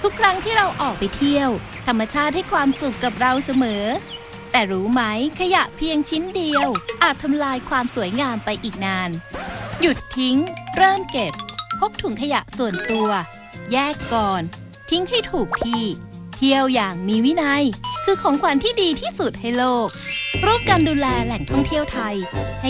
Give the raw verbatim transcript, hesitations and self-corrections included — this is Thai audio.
ทุกครั้งที่เราออกไปเที่ยวธรรมชาติให้ความสุขกับเราเสมอแต่รู้ไหมขยะเพียงชิ้นเดียวอาจทำลายความสวยงามไปอีกนานหยุดทิ้งเริ่มเก็บพกถุงขยะส่วนตัวแยกก่อนทิ้งให้ถูกที่เที่ยวอย่างมีวินัยคือของขวัญที่ดีที่สุดให้โลกร่วมกันดูแลแหล่งท่องเที่ยวไทยให้